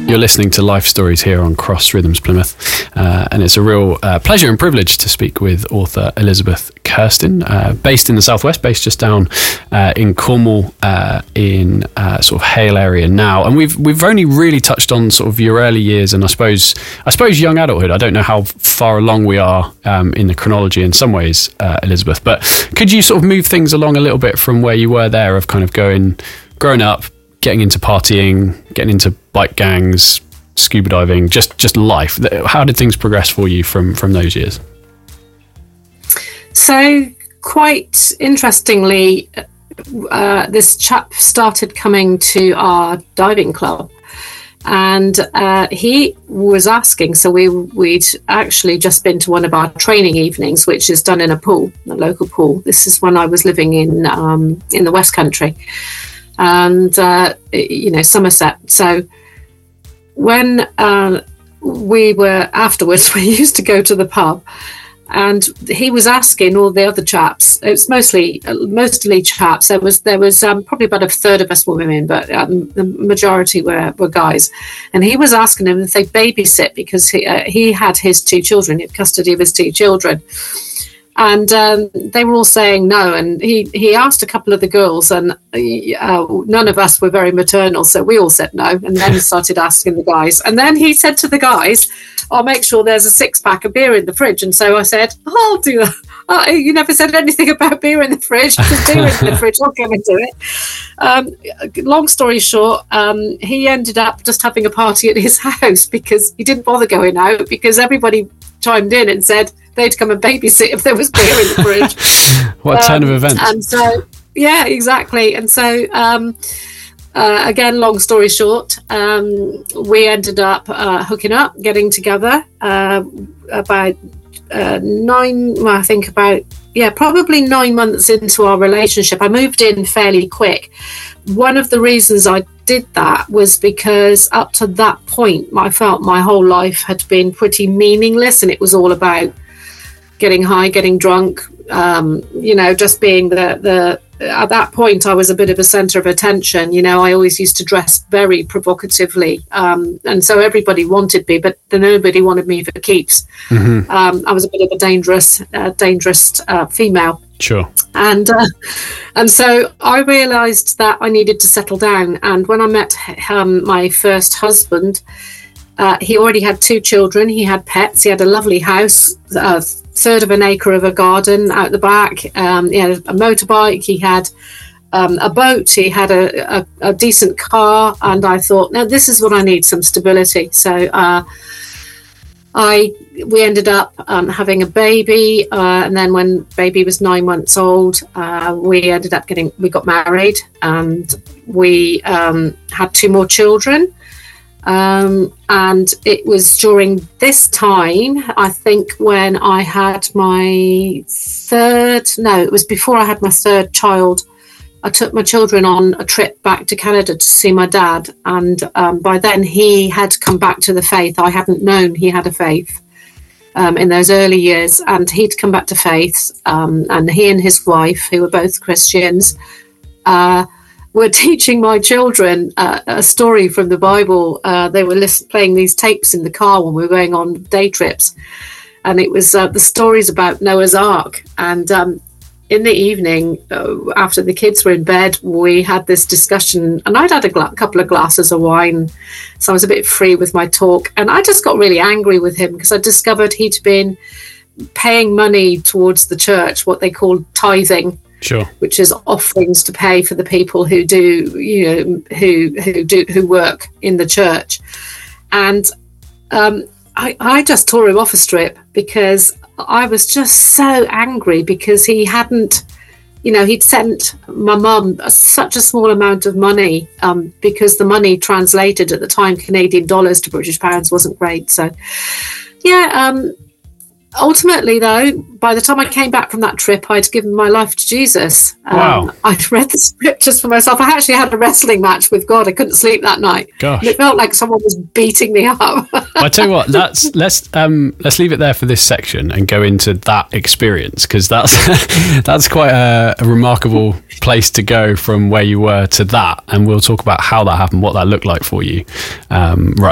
You're listening to Life Stories here on Cross Rhythms Plymouth, and it's a real pleasure and privilege to speak with author Elizabeth Kirsten, based in the southwest, based just down in Cornwall, in sort of Hale area now. And we've only really touched on sort of your early years, and I suppose young adulthood. I don't know how far along we are in the chronology in some ways, Elizabeth, but could you sort of move things along a little bit from where you were there, of kind of growing up, getting into partying, getting into bike gangs, scuba diving, just life. How did things progress for you from those years? So quite interestingly, this chap started coming to our diving club, and he was asking, so we'd actually just been to one of our training evenings, which is done in a local pool. This is when I was living in the West Country, and Somerset. So when we were afterwards, we used to go to the pub, and he was asking all the other chaps. It was mostly chaps. There was probably about a third of us were women, but the majority were guys. And he was asking them if they babysit, because he had his two children, he had custody of his two children. And they were all saying no. And he asked a couple of the girls, and none of us were very maternal, so we all said no. And then he started asking the guys. And then he said to the guys, I'll make sure there's a 6-pack of beer in the fridge. And so I said, I'll do that. You never said anything about beer in the fridge. There's beer in the fridge. I'll come and do it. Long story short, he ended up just having a party at his house because he didn't bother going out, because everybody chimed in and said they'd come and babysit if there was beer in the fridge. What a turn of events. And so, yeah, exactly. And so, again, long story short, we ended up hooking up, getting together about probably 9 months into our relationship. I moved in fairly quick. One of the reasons I did that was because up to that point, I felt my whole life had been pretty meaningless, and it was all about getting high, getting drunk, just being at that point, I was a bit of a center of attention. I always used to dress very provocatively. And so everybody wanted me, but nobody wanted me for keeps. Mm-hmm. I was a bit of a dangerous female. Sure. And so I realized that I needed to settle down. And when I met my first husband, he already had 2 children. He had pets. He had a lovely house, a third of an acre of a garden out the back. He had a motorbike. He had a boat. He had a decent car. And I thought, now this is what I need, some stability. So we ended up having a baby. And then when baby was 9 months old, we got married, and we had 2 more children. And it was during this time, I think, when I had it was before I had my third child. I took my children on a trip back to Canada to see my dad. And by then he had come back to the faith. I hadn't known he had a faith in those early years. And he'd come back to faith. And he and his wife, who were both Christians, were teaching my children a story from the Bible. They were playing these tapes in the car when we were going on day trips. And it was the stories about Noah's Ark. And in the evening, after the kids were in bed, we had this discussion. And I'd had a couple of glasses of wine, so I was a bit free with my talk. And I just got really angry with him because I discovered he'd been paying money towards the church, what they called tithing. Sure. Which is offerings to pay for the people who do, who work in the church. And I just tore him off a strip because I was just so angry because he hadn't, he'd sent my mum such a small amount of money because the money translated at the time, Canadian dollars to British pounds, wasn't great. So, yeah, ultimately, though, by the time I came back from that trip, I'd given my life to Jesus. Wow. I'd read the scriptures for myself. I actually had a wrestling match with God. I couldn't sleep that night. Gosh. It felt like someone was beating me up. I tell you what, let's leave it there for this section and go into that experience, because that's quite a remarkable place to go from where you were to that, and we'll talk about how that happened, what that looked like for you right